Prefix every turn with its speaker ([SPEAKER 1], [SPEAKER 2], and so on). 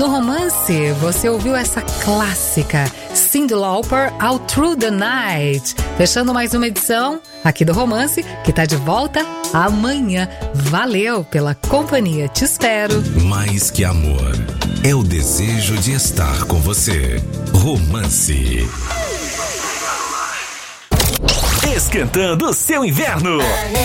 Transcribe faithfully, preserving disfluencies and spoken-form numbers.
[SPEAKER 1] No Romance, você ouviu essa clássica Cyndi Lauper, All Through the Night. Fechando mais uma edição aqui do Romance, que tá de volta amanhã. Valeu pela companhia, te espero.
[SPEAKER 2] Mais que amor, é o desejo de estar com você. Romance. Esquentando o seu inverno.